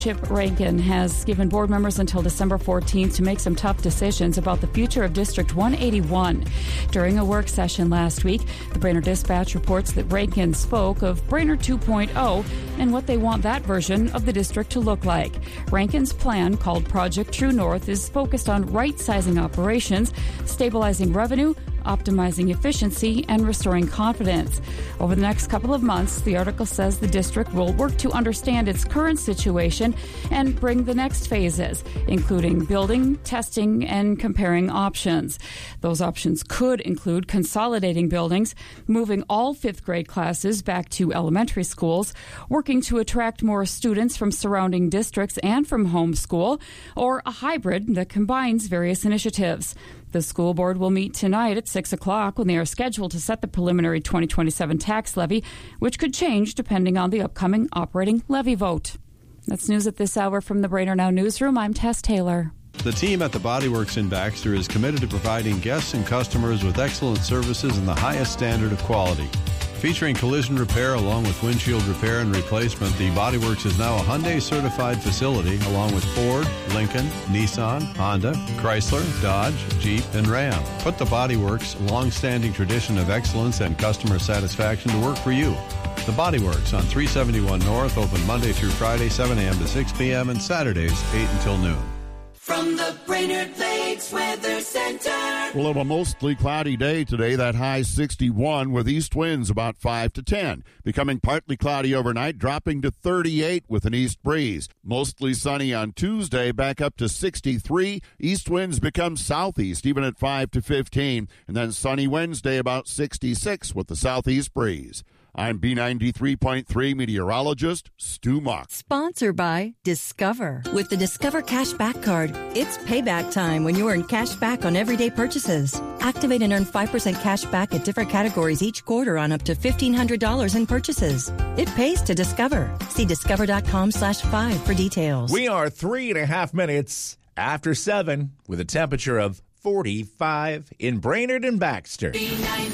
Chip Rankin has given board members until December 14th to make some tough decisions about the future of District 181. During a work session last week, the Brainerd Dispatch reports that Rankin spoke of Brainerd 2.0 and what they want that version of the district to look like. Rankin's plan, called Project True North, is focused on right-sizing operations, stabilizing revenue, optimizing efficiency, and restoring confidence. Over the next couple of months, the article says the district will work to understand its current situation and bring the next phases, including building, testing, and comparing options. Those options could include consolidating buildings, moving all fifth grade classes back to elementary schools, working to attract more students from surrounding districts and from homeschool, or a hybrid that combines various initiatives. The school board will meet tonight at 6 o'clock when they are scheduled to set the preliminary 2027 tax levy, which could change depending on the upcoming operating levy vote. That's news at this hour from the Brainerd Now Newsroom. I'm Tess Taylor. The team at the Body Works in Baxter is committed to providing guests and customers with excellent services and the highest standard of quality. Featuring collision repair along with windshield repair and replacement, the Body Works is now a Hyundai-certified facility along with Ford, Lincoln, Nissan, Honda, Chrysler, Dodge, Jeep, and Ram. Put the Body Works' long-standing tradition of excellence and customer satisfaction to work for you. The Body Works on 371 North, open Monday through Friday, 7 a.m. to 6 p.m. and Saturdays, 8 until noon. From the Brainerd Lakes Weather Center. We'll have a mostly cloudy day today, that high 61 with east winds about 5 to 10. Becoming partly cloudy overnight, dropping to 38 with an east breeze. Mostly sunny on Tuesday, back up to 63. East winds become southeast, even at 5 to 15. And then sunny Wednesday, about 66 with the southeast breeze. I'm B93.3 meteorologist Stu Mock. Sponsored by Discover. With the Discover Cash Back Card, it's payback time when you earn cash back on everyday purchases. Activate and earn 5% cash back at different categories each quarter on up to $1,500 in purchases. It pays to Discover. See discover.com/5 for details. We are 3.5 minutes after 7 with a temperature of 45 in Brainerd and Baxter.